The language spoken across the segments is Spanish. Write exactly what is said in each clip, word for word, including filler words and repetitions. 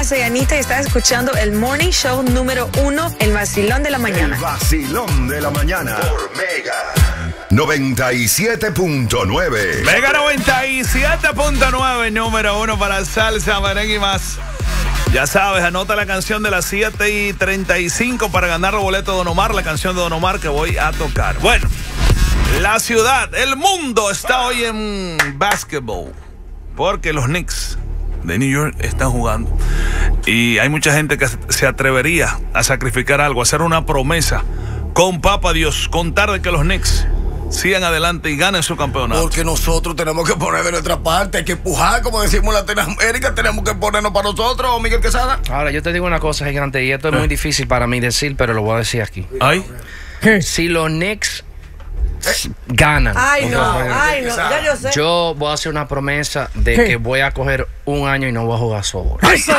soy Anita y estás escuchando el Morning Show número uno, El Vacilón de la Mañana. El Vacilón de la Mañana por Mega noventa y siete punto nueve. Mega noventa y siete punto nueve, número uno para salsa, merengue y más. Ya sabes, anota la canción de las siete y treinta y cinco para ganar los boletos de Don Omar, la canción de Don Omar que voy a tocar. Bueno, la ciudad, el mundo está hoy en básquetbol, porque los Knicks de New York están jugando. Y hay mucha gente que se atrevería a sacrificar algo, a hacer una promesa con Papá Dios, contar de que los Knicks sigan adelante y ganen su campeonato. Porque nosotros tenemos que poner de nuestra parte, hay que empujar, como decimos en Latinoamérica, tenemos que ponernos para nosotros, Miguel Quesada. Ahora, yo te digo una cosa, gigante, y esto es muy difícil para mí decir, pero lo voy a decir aquí. ¿Ay? Si los Knicks ganan, Ay, no, ay, no, ya yo sé. yo voy a hacer una promesa de ¿Qué? que voy a coger un año y no voy a jugar softball. ¡Eso!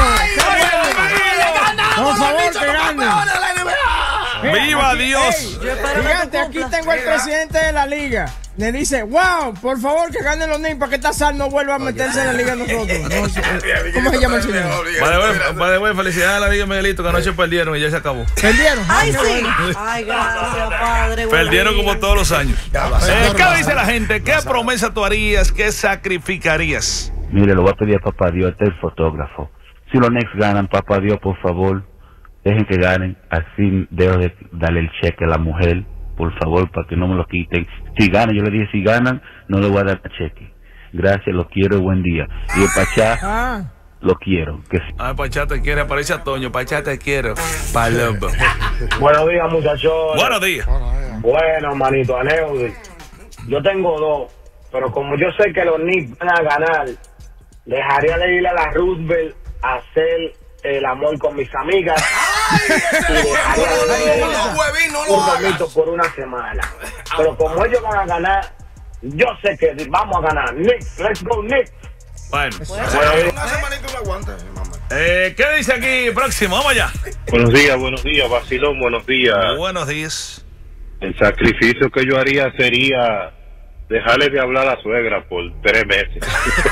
Por favor, que ganen. ¡Viva aquí, Dios! ey, Yo espero que Gigante, tú aquí cumplas. tengo el presidente de la liga. Le dice, wow, por favor que ganen los Knicks para que esta sal no vuelva a meterse en la liga de nosotros. No, ¿cómo se llama el señor? Vale, bueno, felicidades a la Liga Miguelito, que anoche perdieron y ya se acabó. ¿Perdieron? Ay, qué sí. bueno. Ay, gracias, padre. Perdieron Buenos como todos los años. Eh, Eh, ¿Qué dice la gente? ¿Qué promesa tú harías? ¿Qué sacrificarías? Mire, lo voy a pedir a Papá Dios, este es el fotógrafo. Si los Knicks ganan, Papá Dios, por favor, dejen que ganen. Así dejo de darle el cheque a la mujer, por favor, para que no me lo quiten. Si ganan, yo le dije, si ganan, no le voy a dar el cheque. Gracias, lo quiero, buen día. Y el Pachá, Ah, lo quiero. Que sí. Ay, Pachá te quiere, aparece a Toño. Pachá te quiero. Palombo. Buenos días, muchachos. Buenos días. Bueno, manito, Aneudi. Yo tengo dos, pero como yo sé que los Knicks van a ganar, dejaría de ir a la Roosevelt a hacer el amor con mis amigas y dejaría de ir un momento por una semana. Pero como ellos van a ganar, yo sé que vamos a ganar. Knicks, let's go Knicks. Bueno. Una semanita no aguanta, mamá. Eh, ¿Qué dice aquí? Próximo, vamos allá. Buenos días, buenos días, Vacilón, buenos días. Buenos días. El sacrificio que yo haría sería dejarle de hablar a la suegra por tres meses.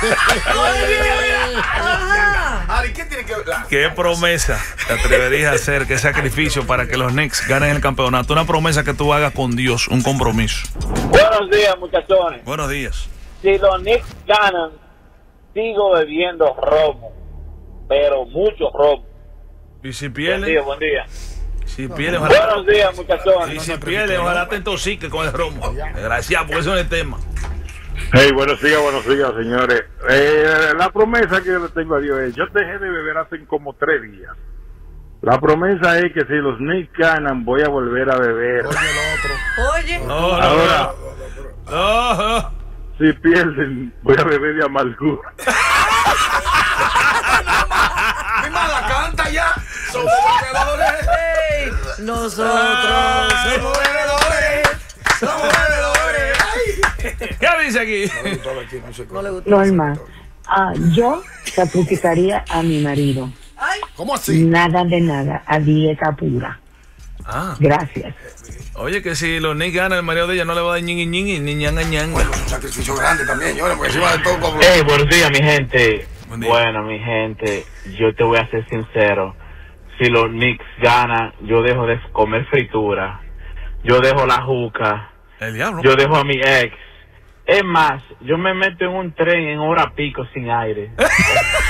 Ajá. Ari, ¿qué tiene que ver? ¿Qué promesa te atreverías a hacer? ¿Qué sacrificio para que los Knicks ganen el campeonato? Una promesa que tú hagas con Dios, un compromiso. Buenos días, muchachones. Buenos días. Si los Knicks ganan, sigo bebiendo romo, pero mucho romo. Y si Buen pierden, día, buen día. si pierden, ojalá, Buenos días, muchachones. y si pierden, ojalá te intoxiques con el romo. Desgraciado, porque eso no es el tema. Hey, buenos días, buenos días, señores. Eh, la promesa que yo le tengo a Dios es, yo dejé de beber hace como tres días. La promesa es que si los Knicks ganan, voy a volver a beber. Oye, el otro. Oye. No, no, Ahora, no, no. si pierden, voy a beber de amargura. Mi mala canta ya. Somos bebedores. Ey, nosotros somos bebedores. Somos bebedores. ¿Qué dice aquí? No le gusta. Norma, ah, yo sacrificaría a mi marido. Ay, ¿Cómo así? Nada de nada, a dieta pura. Ah, Gracias. oye, que si los Knicks ganan, el marido de ella no le va a dar ñing ñing ni ñanga ñanga. Bueno, es un sacrificio grande también, señores, porque encima de todo como... Hey, buenos días, mi gente. Buen día. Bueno, mi gente, yo te voy a ser sincero. Si los Knicks ganan, yo dejo de comer fritura. Yo dejo la juca. El diablo. Yo dejo a mi ex. Es más, yo me meto en un tren en hora pico sin aire.